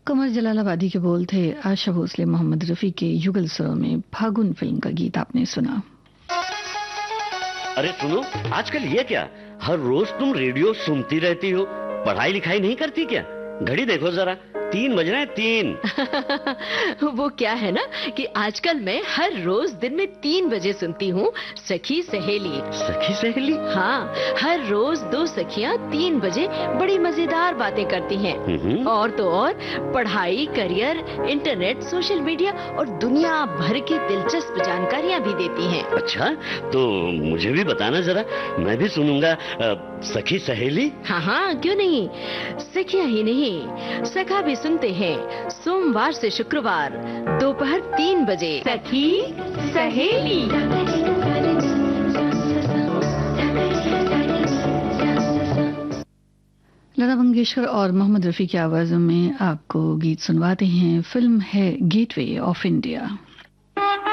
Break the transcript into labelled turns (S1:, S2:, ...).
S1: कमर जलालाबादी के बोल थे आशा भोसले मोहम्मद रफी के युगल स्वरों में फागुन फिल्म का गीत आपने सुना।
S2: अरे सुनो, आजकल ये क्या, हर रोज तुम रेडियो सुनती रहती हो, पढ़ाई लिखाई नहीं करती क्या? घड़ी देखो जरा, 3 बज रहे हैं, 3।
S3: वो क्या है ना कि आजकल मैं हर रोज दिन में 3 बजे सुनती हूँ सखी सहेली।
S2: सखी सहेली?
S3: हाँ, हर रोज 2 सखियाँ 3 बजे बड़ी मजेदार बातें करती हैं। और तो और पढ़ाई, करियर, इंटरनेट, सोशल मीडिया और दुनिया भर की दिलचस्प जानकारियाँ भी देती हैं।
S2: अच्छा, तो मुझे भी बताना जरा, मैं भी सुनूंगा सखी सहेली।
S3: हाँ हाँ, क्यों नहीं। सखियाँ ही नहीं, सखा भी सुनते हैं सोमवार से शुक्रवार दोपहर 3 बजे। सखी सहेली।
S1: लता मंगेशकर और मोहम्मद रफी की आवाजों में आपको गीत सुनवाते हैं। फिल्म है गेटवे ऑफ इंडिया।